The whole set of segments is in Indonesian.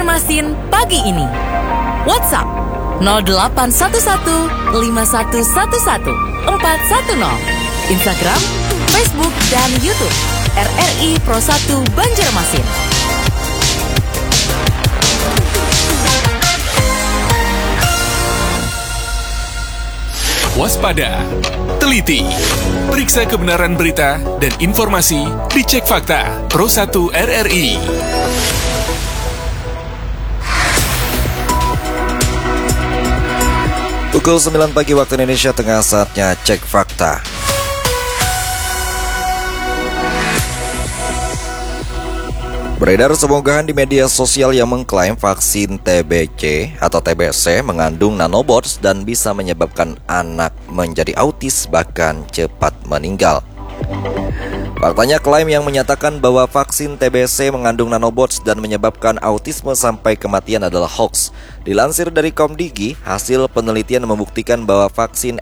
Banjarmasin pagi ini. WhatsApp 0811 5111 410. Instagram, Facebook, dan YouTube RRI Pro 1 Banjarmasin. Waspada, teliti, periksa kebenaran berita dan informasi, dicek fakta Pro 1 RRI. Pukul 9 pagi waktu Indonesia Tengah, saatnya cek fakta. Beredar sebuah unggahan di media sosial yang mengklaim vaksin TBC atau TBC mengandung nanobots dan bisa menyebabkan anak menjadi autis bahkan cepat meninggal. Faktanya, klaim yang menyatakan bahwa vaksin TBC mengandung nanobots dan menyebabkan autisme sampai kematian adalah hoax. Dilansir dari Komdigi, hasil penelitian membuktikan bahwa vaksin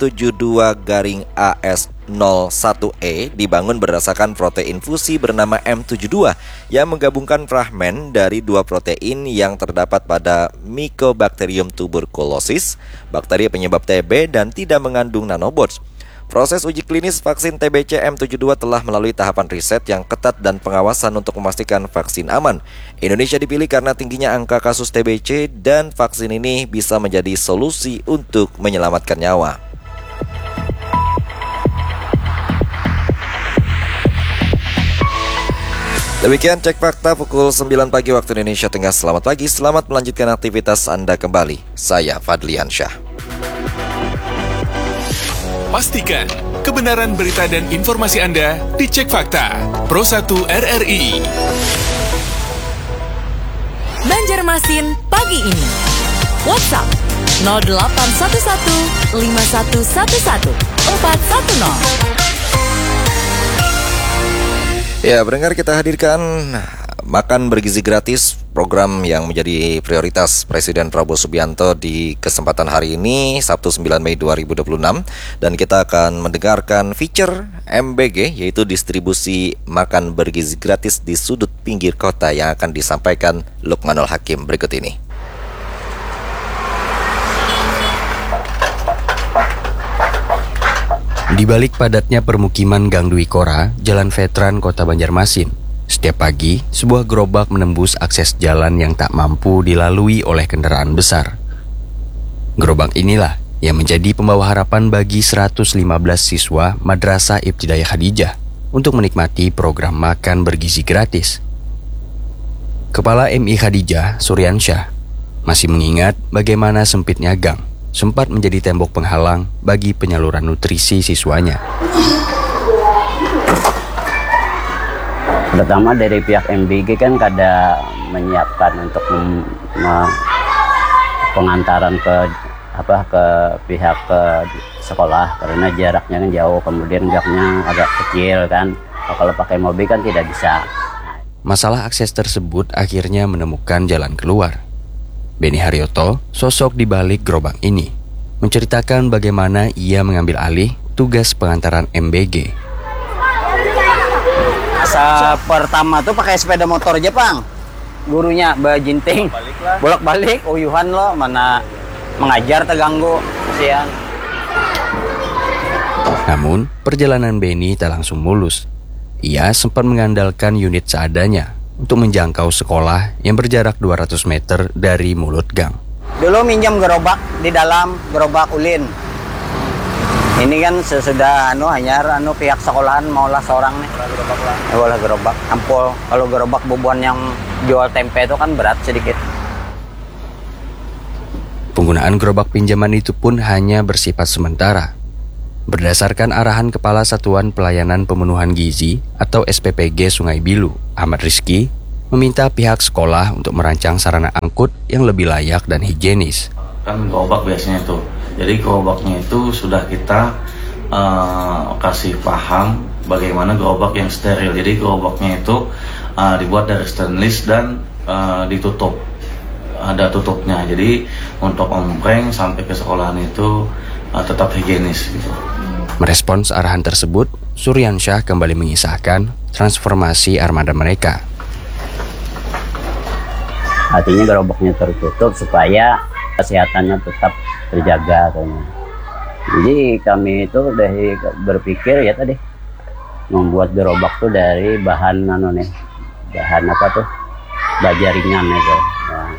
M72-AS01E dibangun berdasarkan protein fusi bernama M72 yang menggabungkan fragmen dari dua protein yang terdapat pada Mycobacterium tuberculosis, bakteri penyebab TB, dan tidak mengandung nanobots. Proses uji klinis vaksin TBC M72 telah melalui tahapan riset yang ketat dan pengawasan untuk memastikan vaksin aman. Indonesia dipilih karena tingginya angka kasus TBC dan vaksin ini bisa menjadi solusi untuk menyelamatkan nyawa. Demikian cek fakta pukul 9 pagi waktu Indonesia Tengah. Selamat pagi, selamat melanjutkan aktivitas Anda kembali. Saya Fadlian Syah. Pastikan kebenaran berita dan informasi Anda dicek fakta Pro 1 RRI. Banjarmasin pagi ini. WhatsApp 0811 5111 410. Ya, pendengar, kita hadirkan Makan Bergizi Gratis, program yang menjadi prioritas Presiden Prabowo Subianto di kesempatan hari ini, Sabtu 9 Mei 2026. Dan kita akan mendengarkan feature MBG, yaitu distribusi makan bergizi gratis di sudut pinggir kota, yang akan disampaikan Lukmanul Hakim berikut ini. Di balik padatnya permukiman Gang Dwi Kora, Jalan Veteran Kota Banjarmasin, setiap pagi sebuah gerobak menembus akses jalan yang tak mampu dilalui oleh kendaraan besar. Gerobak inilah yang menjadi pembawa harapan bagi 115 siswa Madrasah Ibtidaiyah Khadijah untuk menikmati program makan bergizi gratis. Kepala MI Khadijah, Suryansyah, masih mengingat bagaimana sempitnya gang sempat menjadi tembok penghalang bagi penyaluran nutrisi siswanya. Pertama dari pihak MBG kan kada menyiapkan untuk pengantaran ke pihak ke sekolah karena jaraknya kan jauh, kemudian gangnya agak kecil kan. Kalau pakai mobil kan tidak bisa. Masalah akses tersebut akhirnya menemukan jalan keluar. Beni Haryoto, sosok di balik gerobak ini, menceritakan bagaimana ia mengambil alih tugas pengantaran MBG. Masa pertama tuh pakai sepeda motor aja, Pang. Gurunya bajinting, bolak-balik, uyuhan lo, mana mengajar terganggu, kasihan. Namun, perjalanan Beni tak langsung mulus. Ia sempat mengandalkan unit seadanya untuk menjangkau sekolah yang berjarak 200 meter dari mulut gang. Dulu minjam gerobak di dalam gerobak ulin. Ini kan sesudah hanya pihak sekolahan maulah seorang nih. Olah gerobak ampol. Kalau gerobak bubuan yang jual tempe itu kan berat sedikit. Penggunaan gerobak pinjaman itu pun hanya bersifat sementara. Berdasarkan arahan Kepala Satuan Pelayanan Pemenuhan Gizi atau SPPG Sungai Bilu, Ahmad Rizky, meminta pihak sekolah untuk merancang sarana angkut yang lebih layak dan higienis. Kan gerobak biasanya itu, jadi gerobaknya itu sudah kita kasih paham bagaimana gerobak yang steril. Jadi gerobaknya itu dibuat dari stainless dan ditutup, ada tutupnya. Jadi untuk ompreng sampai ke sekolahan itu tetap higienis gitu. Merespons arahan tersebut, Suryansyah kembali mengisahkan transformasi armada mereka. Artinya gerobaknya tertutup supaya kesehatannya tetap terjaga katanya. Jadi kami itu dari berpikir ya tadi membuat gerobak tuh dari bahan bahan apa tuh, baja ringan itu. Nah.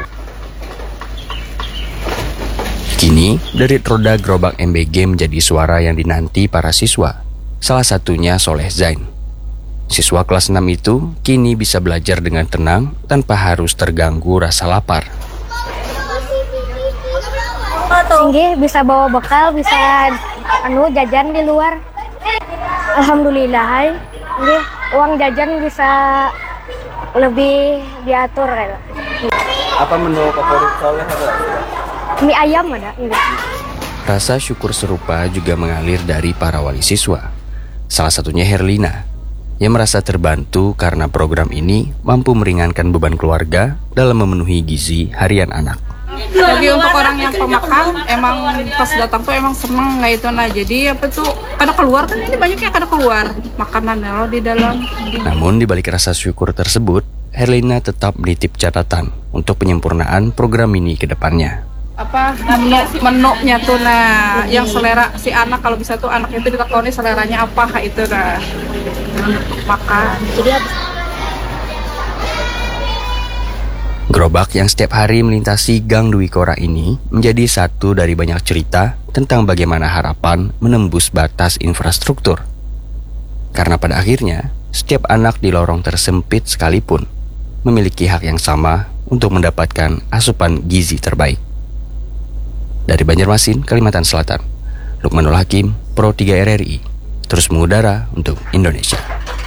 Kini, derit roda gerobak MBG menjadi suara yang dinanti para siswa. Salah satunya Soleh Zain. Siswa kelas 6 itu kini bisa belajar dengan tenang tanpa harus terganggu rasa lapar. Tinggi, bisa bawa bekal, bisa jajan di luar. Alhamdulillah, uang jajan bisa lebih diatur. Apa menu favorit Soleh? Mie ayam ada. Rasa syukur serupa juga mengalir dari para wali siswa. Salah satunya Herlina, yang merasa terbantu karena program ini mampu meringankan beban keluarga dalam memenuhi gizi harian anak. Tapi untuk orang yang pemakan, emang pas datang tuh emang seneng nggak itu nah. Jadi apa tuh kada keluar kan, ini banyak yang kada keluar makanan loh di dalam. Namun di balik rasa syukur tersebut, Herlina tetap menitip catatan untuk penyempurnaan program ini ke depannya. Apa menunya tuh nah, yang selera si anak, kalau bisa tuh anaknya itu ditakoni seleranya apa itu nah makan. Jadi Gerobak yang setiap hari melintasi Gang Dwi Kora ini menjadi satu dari banyak cerita tentang bagaimana harapan menembus batas infrastruktur. Karena pada akhirnya, setiap anak di lorong tersempit sekalipun memiliki hak yang sama untuk mendapatkan asupan gizi terbaik. Dari Banjarmasin, Kalimantan Selatan, Lukmanul Hakim, Pro 3 RRI, terus mengudara untuk Indonesia.